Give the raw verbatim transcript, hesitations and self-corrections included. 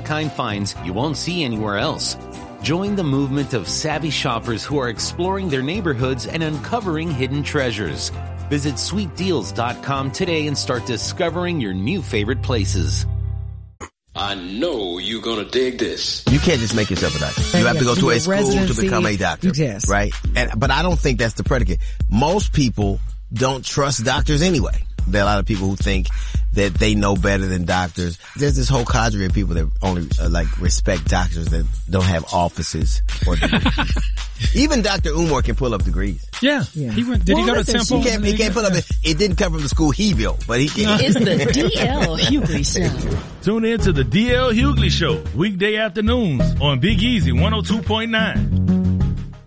one-of-a-kind finds you won't see anywhere else. Join the movement of savvy shoppers who are exploring their neighborhoods and uncovering hidden treasures. Visit sweet deals dot com today and start discovering your new favorite places. I know you're going to dig this. You can't just make yourself a doctor. You have to go to a school to become a doctor. Yes. Right? And, but I don't think that's the predicate. Most people don't trust doctors anyway. There are a lot of people who think that they know better than doctors. There's this whole cadre of people that only uh, like respect doctors that don't have offices or degrees. Even Doctor Umar can pull up degrees. Yeah. yeah. He went, did well, he go to Temple? He can't, he can't pull up. It, it didn't come from the school he built, but he can. It's the D L Hughley Show. Tune in to the D L Hughley Show, weekday afternoons on Big Easy one oh two point nine.